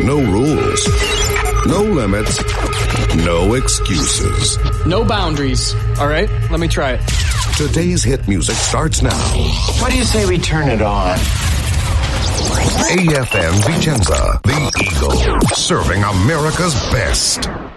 No rules, no limits, no excuses. No boundaries. All right, let me try it. Today's hit music starts now. What do you say we turn it on? AFM Vicenza, the Eagle, serving America's best.